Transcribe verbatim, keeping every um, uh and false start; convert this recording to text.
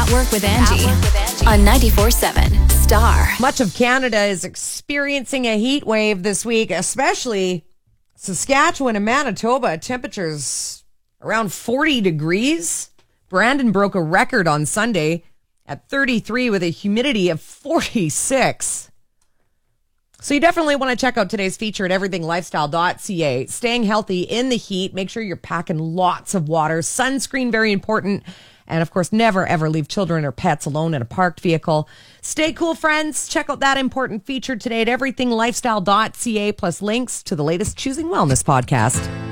At Work with Angie, on ninety-four seven Star. Much of Canada is experiencing a heat wave this week, especially Saskatchewan and Manitoba. Temperatures around forty degrees. Brandon broke a record on Sunday at thirty-three with a humidity of forty-six. So you definitely want to check out today's feature at everything lifestyle dot c a. Staying healthy in the heat. Make sure you're packing lots of water. Sunscreen, very important. And, of course, never, ever leave children or pets alone in a parked vehicle. Stay cool, friends. Check out that important feature today at everything lifestyle dot c a, plus links to the latest Choosing Wellness podcast.